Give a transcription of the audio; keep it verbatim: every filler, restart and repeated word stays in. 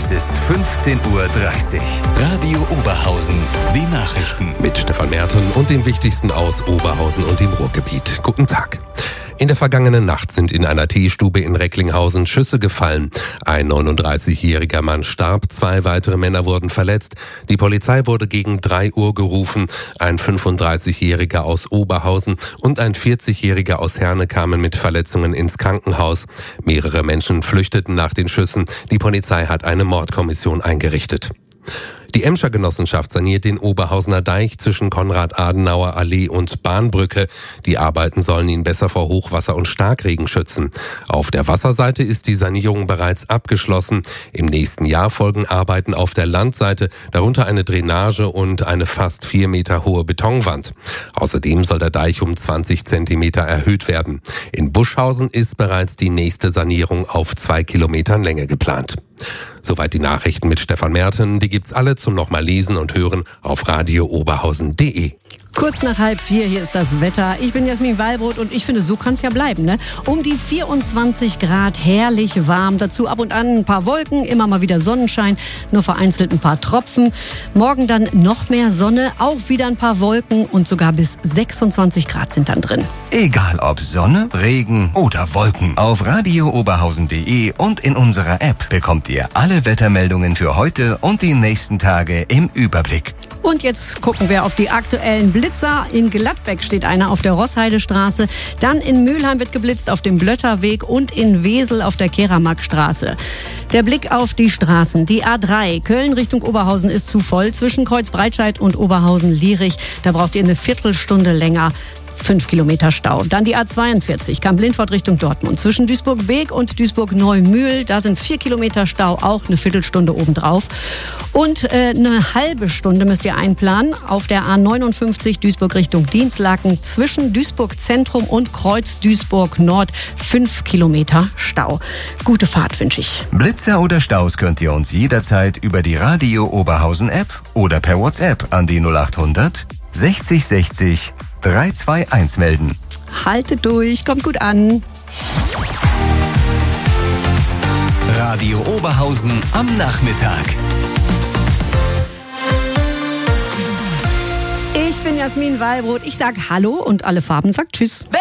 Es ist fünfzehn Uhr dreißig. Radio Oberhausen. Die Nachrichten. Mit Stefan Merten und dem Wichtigsten aus Oberhausen und dem Ruhrgebiet. Guten Tag. In der vergangenen Nacht sind in einer Teestube in Recklinghausen Schüsse gefallen. Ein neununddreißigjähriger Mann starb, zwei weitere Männer wurden verletzt. Die Polizei wurde gegen drei Uhr gerufen. Ein fünfunddreißigjähriger aus Oberhausen und ein vierzigjähriger aus Herne kamen mit Verletzungen ins Krankenhaus. Mehrere Menschen flüchteten nach den Schüssen. Die Polizei hat eine Mordkommission eingerichtet. Die Emscher Genossenschaft saniert den Oberhausener Deich zwischen Konrad-Adenauer-Allee und Bahnbrücke. Die Arbeiten sollen ihn besser vor Hochwasser und Starkregen schützen. Auf der Wasserseite ist die Sanierung bereits abgeschlossen. Im nächsten Jahr folgen Arbeiten auf der Landseite, darunter eine Drainage und eine fast vier Meter hohe Betonwand. Außerdem soll der Deich um zwanzig Zentimeter erhöht werden. In Buschhausen ist bereits die nächste Sanierung auf zwei Kilometern Länge geplant. Soweit die Nachrichten mit Stefan Merten. Die gibt's alle zum nochmal lesen und hören auf radio oberhausen punkt de. Kurz nach halb vier, hier ist das Wetter. Ich bin Jasmin Wallbrot und ich finde, so kann es ja bleiben, ne? Um die vierundzwanzig Grad, herrlich warm. Dazu ab und an ein paar Wolken, immer mal wieder Sonnenschein, nur vereinzelt ein paar Tropfen. Morgen dann noch mehr Sonne, auch wieder ein paar Wolken und sogar bis sechsundzwanzig Grad sind dann drin. Egal ob Sonne, Regen oder Wolken. Auf radio oberhausen punkt de und in unserer App bekommt ihr alle Wettermeldungen für heute und die nächsten Tage im Überblick. Und jetzt gucken wir auf die aktuellen Blitzer. In Gladbeck steht einer auf der Rossheidestraße. Dann in Mülheim wird geblitzt auf dem Blötterweg und in Wesel auf der Keramarkstraße. Der Blick auf die Straßen. Die A drei Köln Richtung Oberhausen ist zu voll. Zwischen Kreuzbreitscheid und Oberhausen-Lierich. Da braucht ihr eine Viertelstunde länger. Fünf Kilometer Stau. Dann die A zweiundvierzig, Kamp-Lindfort Richtung Dortmund. Zwischen Duisburg-Beek und Duisburg-Neumühl, da sind es vier Kilometer Stau, auch eine Viertelstunde obendrauf. Und äh, eine halbe Stunde müsst ihr einplanen auf der A neunundfünfzig Duisburg Richtung Dienstlaken. Zwischen Duisburg-Zentrum und Kreuz Duisburg-Nord, fünf Kilometer Stau. Gute Fahrt wünsche ich. Blitzer oder Staus könnt ihr uns jederzeit über die Radio Oberhausen App oder per WhatsApp an die null acht hundert sechzig sechzig drei zwei eins melden. Haltet durch, kommt gut an. Radio Oberhausen am Nachmittag. Ich bin Jasmin Wallbrot. Ich sag Hallo und alle Farben sagt Tschüss.